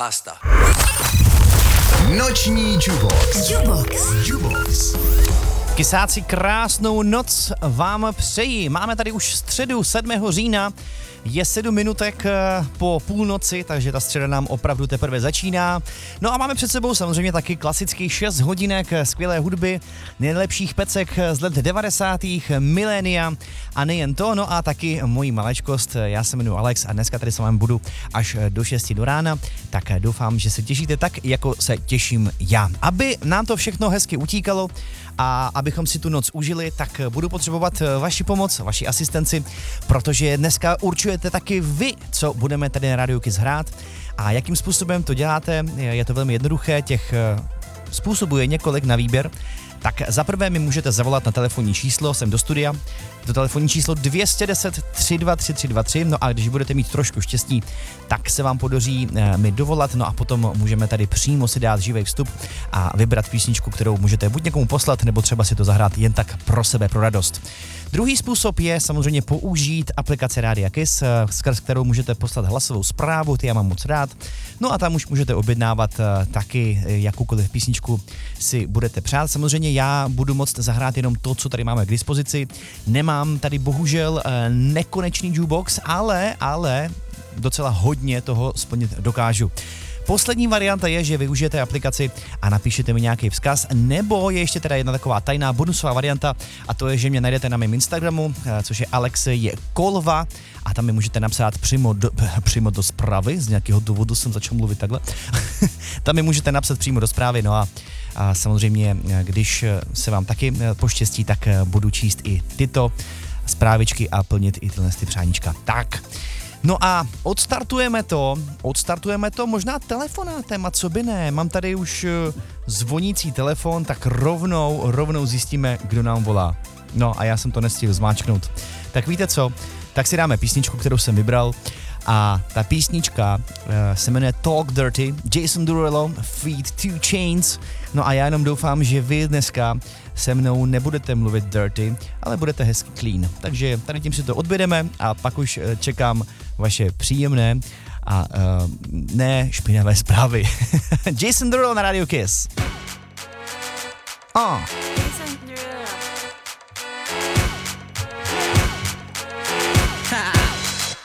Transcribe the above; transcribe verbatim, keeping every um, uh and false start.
Basta. Noční Jubox. Jubox. Jubox. Kysáci, krásnou noc vám přeji. Máme tady už středu sedmého října. Je sedm minutek po půlnoci, takže ta středa nám opravdu teprve začíná. No a máme před sebou samozřejmě taky klasický šest hodinek skvělé hudby, nejlepších pecek z let devadesátých, milénia a nejen to, no a taky mojí malečkost. Já se jmenuji Alex a dneska tady s vámi budu až do šesti do rána, tak doufám, že se těšíte tak, jako se těším já. Aby nám to všechno hezky utíkalo a abychom si tu noc užili, tak budu potřebovat vaši pomoc, vaši asistenci, protože dneska určujete taky vy, co budeme tady na Radio Kiss hrát a jakým způsobem to děláte. Je to velmi jednoduché, těch způsobů je několik na výběr. Tak zaprvé mi můžete zavolat na telefonní číslo sem do studia, to telefonní číslo dvě set deset tři dva tři tři dva tři, no a když budete mít trošku štěstí, tak se vám podaří e, mi dovolat, no a potom můžeme tady přímo si dát živý vstup a vybrat písničku, kterou můžete buď někomu poslat, nebo třeba si to zahrát jen tak pro sebe, pro radost. Druhý způsob je samozřejmě použít aplikaci Rádia Kiss, skrz kterou můžete poslat hlasovou zprávu, ty já mám moc rád, no a tam už můžete objednávat e, taky jakoukoliv písničku si budete přát. Samozřejmě já budu moct zahrát jenom to, co tady máme k dispozici. Nemám tady bohužel nekonečný jukebox, ale, ale docela hodně toho splnit dokážu. Poslední varianta je, že využijete aplikaci a napíšete mi nějaký vzkaz, nebo je ještě teda jedna taková tajná bonusová varianta a to je, že mě najdete na mém Instagramu, což je Alexej Kolva a tam mi můžete napsat přímo do, přímo do zprávy, z nějakého důvodu jsem začal mluvit takhle, tam mi můžete napsat přímo do zprávy, no a A samozřejmě, když se vám taky poštěstí, tak budu číst i tyto zprávičky a plnit i tyhle ty přáníčka. Tak, no a odstartujeme to, odstartujeme to možná telefonátem, a co by ne, mám tady už zvonící telefon, tak rovnou, rovnou zjistíme, kdo nám volá. No a já jsem to nestihl zmáčknout. Tak víte co, tak si dáme písničku, kterou jsem vybral. A ta písnička uh, se jmenuje Talk Dirty, Jason Derulo, feat. Two Chainz. No a já jenom doufám, že vy dneska se mnou nebudete mluvit dirty, ale budete hezky clean. Takže tady tím si to odbědeme a pak už uh, čekám vaše příjemné a uh, ne špinavé zprávy. Jason Derulo na Radio Kiss. Oh.